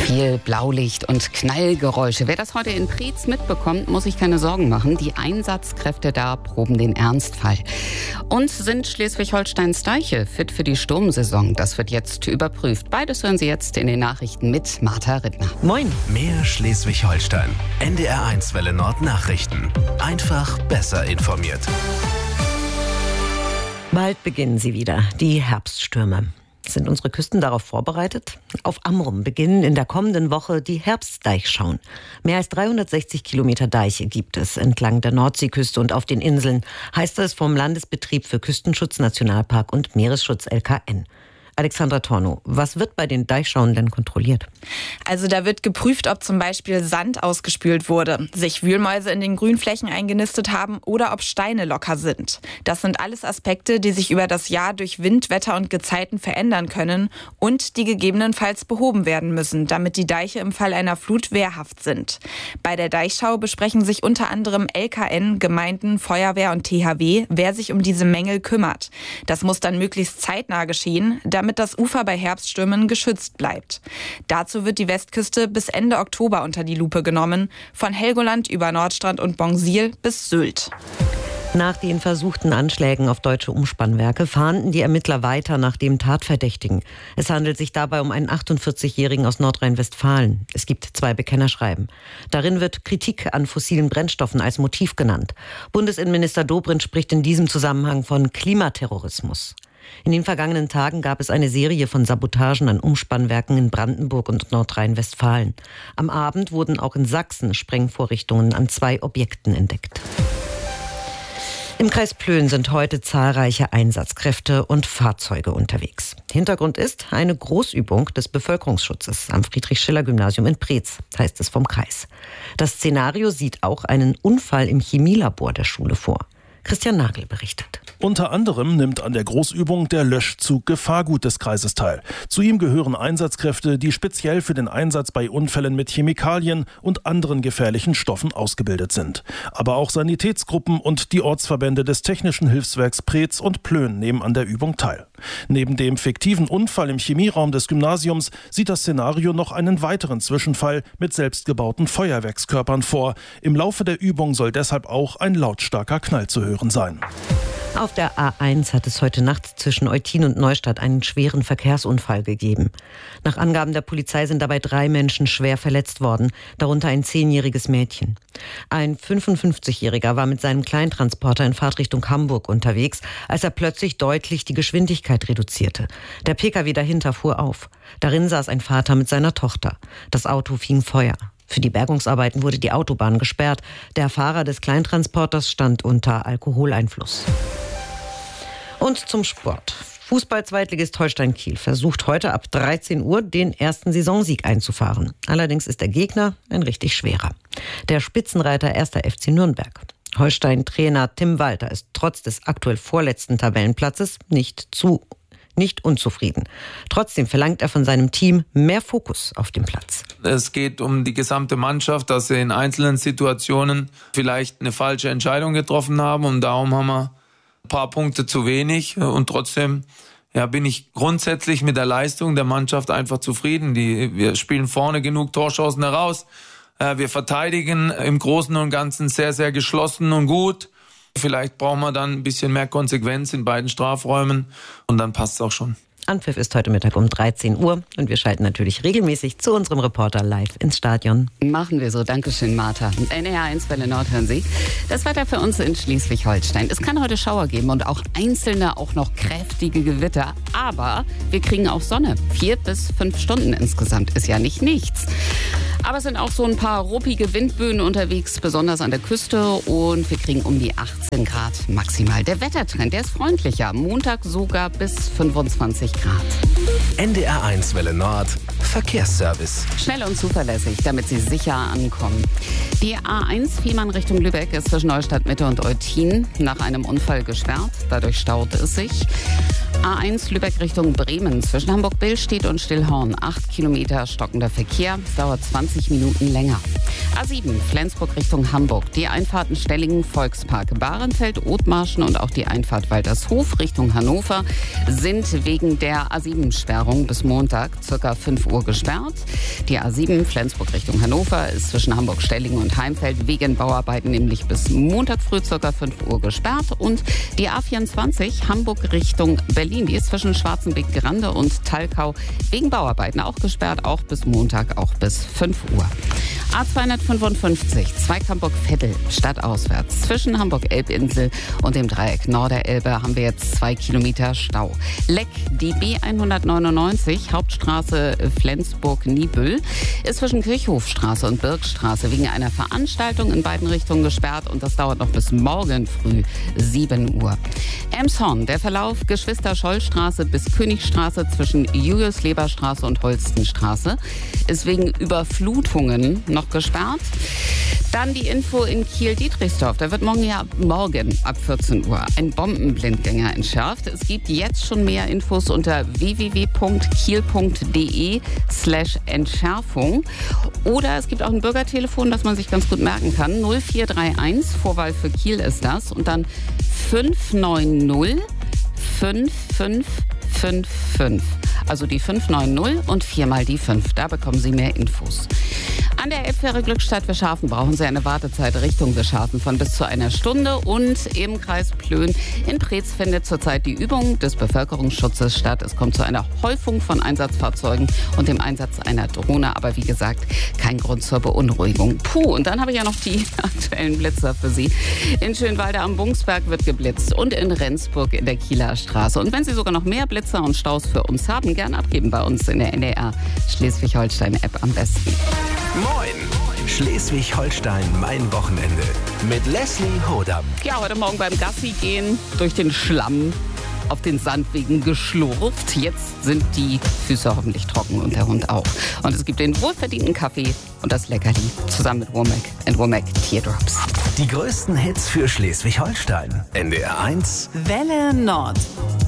Viel Blaulicht und Knallgeräusche. Wer das heute in Preetz mitbekommt, muss sich keine Sorgen machen. Die Einsatzkräfte da proben den Ernstfall. Und sind Schleswig-Holsteins Deiche fit für die Sturmsaison? Das wird jetzt überprüft. Beides hören Sie jetzt in den Nachrichten mit Martha Rittner. Moin. Mehr Schleswig-Holstein. NDR1 Welle Nord Nachrichten. Einfach besser informiert. Bald beginnen sie wieder, die Herbststürme. Sind unsere Küsten darauf vorbereitet? Auf Amrum beginnen in der kommenden Woche die Herbstdeichschauen. Mehr als 360 Kilometer Deiche gibt es entlang der Nordseeküste und auf den Inseln, heißt es vom Landesbetrieb für Küstenschutz, Nationalpark und Meeresschutz LKN. Alexandra Tornow, was wird bei den Deichschauen denn kontrolliert? Also da wird geprüft, ob zum Beispiel Sand ausgespült wurde, sich Wühlmäuse in den Grünflächen eingenistet haben oder ob Steine locker sind. Das sind alles Aspekte, die sich über das Jahr durch Wind, Wetter und Gezeiten verändern können und die gegebenenfalls behoben werden müssen, damit die Deiche im Fall einer Flut wehrhaft sind. Bei der Deichschau besprechen sich unter anderem LKN, Gemeinden, Feuerwehr und THW, wer sich um diese Mängel kümmert. Das muss dann möglichst zeitnah geschehen, damit das Ufer bei Herbststürmen geschützt bleibt. Dazu wird die Westküste bis Ende Oktober unter die Lupe genommen, von Helgoland über Nordstrand und Bongsil bis Sylt. Nach den versuchten Anschlägen auf deutsche Umspannwerke fahnden die Ermittler weiter nach dem Tatverdächtigen. Es handelt sich dabei um einen 48-Jährigen aus Nordrhein-Westfalen. Es gibt 2 Bekennerschreiben. Darin wird Kritik an fossilen Brennstoffen als Motiv genannt. Bundesinnenminister Dobrindt spricht in diesem Zusammenhang von Klimaterrorismus. In den vergangenen Tagen gab es eine Serie von Sabotagen an Umspannwerken in Brandenburg und Nordrhein-Westfalen. Am Abend wurden auch in Sachsen Sprengvorrichtungen an 2 Objekten entdeckt. Im Kreis Plön sind heute zahlreiche Einsatzkräfte und Fahrzeuge unterwegs. Hintergrund ist eine Großübung des Bevölkerungsschutzes am Friedrich-Schiller-Gymnasium in Preetz, heißt es vom Kreis. Das Szenario sieht auch einen Unfall im Chemielabor der Schule vor. Christian Nagel berichtet. Unter anderem nimmt an der Großübung der Löschzug Gefahrgut des Kreises teil. Zu ihm gehören Einsatzkräfte, die speziell für den Einsatz bei Unfällen mit Chemikalien und anderen gefährlichen Stoffen ausgebildet sind. Aber auch Sanitätsgruppen und die Ortsverbände des Technischen Hilfswerks Preetz und Plön nehmen an der Übung teil. Neben dem fiktiven Unfall im Chemieraum des Gymnasiums sieht das Szenario noch einen weiteren Zwischenfall mit selbstgebauten Feuerwerkskörpern vor. Im Laufe der Übung soll deshalb auch ein lautstarker Knall zu hören sein. Auf der A1 hat es heute Nacht zwischen Eutin und Neustadt einen schweren Verkehrsunfall gegeben. Nach Angaben der Polizei sind dabei 3 Menschen schwer verletzt worden, darunter ein 10-jähriges Mädchen. Ein 55-Jähriger war mit seinem Kleintransporter in Fahrtrichtung Hamburg unterwegs, als er plötzlich deutlich die Geschwindigkeit reduzierte. Der Pkw dahinter fuhr auf. Darin saß ein Vater mit seiner Tochter. Das Auto fing Feuer. Für die Bergungsarbeiten wurde die Autobahn gesperrt. Der Fahrer des Kleintransporters stand unter Alkoholeinfluss. Und zum Sport. Fußball-Zweitligist Holstein Kiel versucht heute ab 13 Uhr den ersten Saisonsieg einzufahren. Allerdings ist der Gegner ein richtig schwerer. Der Spitzenreiter 1. FC Nürnberg. Holstein-Trainer Tim Walter ist trotz des aktuell vorletzten Tabellenplatzes nicht unzufrieden. Trotzdem verlangt er von seinem Team mehr Fokus auf dem Platz. Es geht um die gesamte Mannschaft, dass sie in einzelnen Situationen vielleicht eine falsche Entscheidung getroffen haben und darum haben wir ein paar Punkte zu wenig und trotzdem bin ich grundsätzlich mit der Leistung der Mannschaft einfach zufrieden. Wir spielen vorne genug Torschancen heraus. Wir verteidigen im Großen und Ganzen sehr, sehr geschlossen und gut. Vielleicht brauchen wir dann ein bisschen mehr Konsequenz in beiden Strafräumen und dann passt es auch schon. Anpfiff ist heute Mittag um 13 Uhr und wir schalten natürlich regelmäßig zu unserem Reporter live ins Stadion. Machen wir so. Dankeschön, Martha. NDR1 Welle Nord hören Sie. Das Wetter für uns in Schleswig-Holstein. Es kann heute Schauer geben und auch einzelne, auch noch kräftige Gewitter. Aber wir kriegen auch Sonne. 4 bis 5 Stunden insgesamt ist ja nicht nichts. Aber es sind auch so ein paar ruppige Windböen unterwegs, besonders an der Küste. Und wir kriegen um die 18 Grad maximal. Der Wettertrend, der ist freundlicher. Montag sogar bis 25 Grad. NDR1 Welle Nord Verkehrsservice. Schnell und zuverlässig, damit Sie sicher ankommen. Die A1 Fehmarn Richtung Lübeck ist zwischen Neustadt Mitte und Eutin nach einem Unfall gesperrt. Dadurch staut es sich. A1 Lübeck Richtung Bremen. Zwischen Hamburg-Billstedt und Stillhorn 8 Kilometer stockender Verkehr. Es dauert 20 Minuten länger. A7 Flensburg Richtung Hamburg. Die Einfahrten Stellingen, Volkspark, Bahrenfeld, Othmarschen und auch die Einfahrt Waltershof Richtung Hannover sind wegen der A7-Sperrung bis Montag ca. 5 Uhr gesperrt. Die A7 Flensburg Richtung Hannover ist zwischen Hamburg-Stellingen und Heimfeld wegen Bauarbeiten nämlich bis Montag früh ca. 5 Uhr gesperrt. Und die A24 Hamburg Richtung Berlin, die ist zwischen Schwarzenbeck-Grande und Talkau wegen Bauarbeiten auch gesperrt, auch bis Montag, auch bis 5 Uhr. A255 Zweighamburg-Vettel stadtauswärts. Zwischen Hamburg-Elbinsel und dem Dreieck Norderelbe haben wir jetzt 2 Kilometer Stau. Leck, die B199 Hauptstraße Flensburg-Niebüll ist zwischen Kirchhofstraße und Birkstraße wegen einer Veranstaltung in beiden Richtungen gesperrt und das dauert noch bis morgen früh 7 Uhr. Elmshorn, der Verlauf Geschwister-Scholl-Straße bis Königstraße zwischen Julius-Leber-Straße und Holstenstraße ist wegen Überflutungen noch gesperrt. Dann die Info in Kiel-Dietrichsdorf. Da wird morgen ab 14 Uhr ein Bombenblindgänger entschärft. Es gibt jetzt schon mehr Infos unter www.kiel.de/Entschärfung. Oder es gibt auch ein Bürgertelefon, das man sich ganz gut merken kann. 0431, Vorwahl für Kiel ist das. Und dann 590 5555. Also die 590 und 4 mal die 5. Da bekommen Sie mehr Infos. An der Elbfähre Glückstadt Wischhafen brauchen Sie eine Wartezeit Richtung Wischhafen von bis zu einer Stunde. Und im Kreis Plön in Preetz findet zurzeit die Übung des Bevölkerungsschutzes statt. Es kommt zu einer Häufung von Einsatzfahrzeugen und dem Einsatz einer Drohne. Aber wie gesagt, kein Grund zur Beunruhigung. Und dann habe ich ja noch die aktuellen Blitzer für Sie. In Schönwalde am Bungsberg wird geblitzt und in Rendsburg in der Kieler Straße. Und wenn Sie sogar noch mehr Blitzer und Staus für uns haben, gern abgeben bei uns in der NDR Schleswig-Holstein-App am besten. Moin! Schleswig-Holstein, mein Wochenende. Mit Leslie Hodam. Ja, heute Morgen beim Gassi gehen durch den Schlamm auf den Sandwegen geschlurft. Jetzt sind die Füße hoffentlich trocken und der Hund auch. Und es gibt den wohlverdienten Kaffee und das Leckerli zusammen mit Womack Teardrops. Die größten Hits für Schleswig-Holstein. NDR 1 Welle Nord.